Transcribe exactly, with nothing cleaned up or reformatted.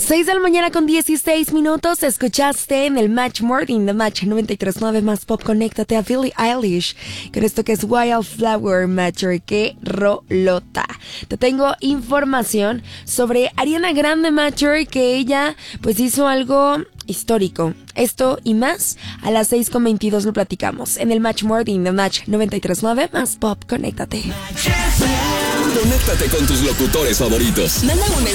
seis de la mañana con dieciséis minutos. Escuchaste en el Match Morning de Match noventa y tres punto nueve más pop. Conéctate a Billie Eilish con esto que es Wildflower Matter. ¡Qué rolota! Te tengo información sobre Ariana Grande Matter, que ella pues hizo algo histórico. Esto y más a las seis con veintidós lo platicamos en el Match Morning de Match noventa y tres punto nueve más pop. Conéctate. Conéctate con tus locutores favoritos. Manda un